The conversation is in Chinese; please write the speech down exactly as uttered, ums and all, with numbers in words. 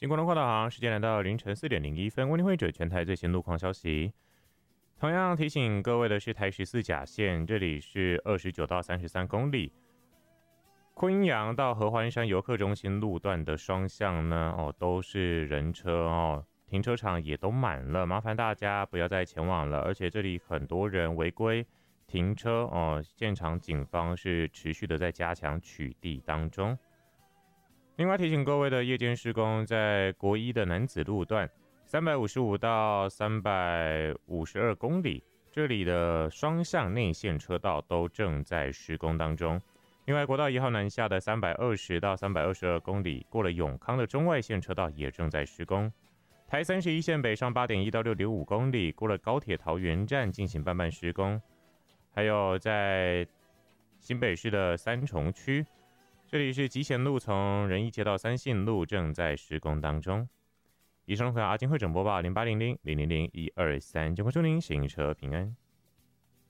经过龙跨导航，时间来到凌晨四点零一分，为您汇整全台最新路况消息。同样提醒各位的是台十四甲线，这里是二十九到三十三公里，昆阴阳到合欢山游客中心路段的双向呢，哦都是人车哦，停车场也都满了，麻烦大家不要再前往了。而且这里很多人违规停车哦，现场警方是持续的在加强取缔当中。另外提醒各位的夜间施工，在国一的南子路段三百五十五到三百五十二公里，这里的双向内线车道都正在施工当中。另外，国道一号南下的三百二十到三百二十二公里，过了永康的中外线车道也正在施工。台三十一线北上八点一到六点五公里，过了高铁桃园站进行半半施工。还有在新北市的三重区，这里是集贤路从仁义街到三信路正在施工当中。以上是阿金会整播报零八零零零零零一二三，就会祝您行车平安。